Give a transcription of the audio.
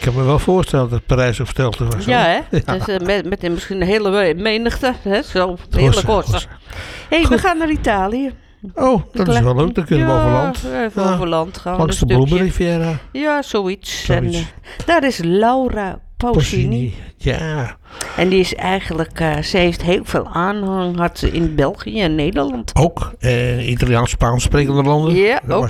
kan me wel voorstellen dat Parijs op stelte was. Ja, hè? Ja. Dus, met misschien een hele menigte. Hè? Zo, hele korte. Hé, we gaan naar Italië. Oh, dat is wel leuk. Dan kunnen we over land. Even over land gaan. Langs de een stukje. Bloemenriviera. Ja, zoiets. En, daar is Laura Pausini. Ja. En die is eigenlijk, ze heeft heel veel aanhang, had ze in België en Nederland. Ook Italiaans-Spaans sprekende landen. Ja, ook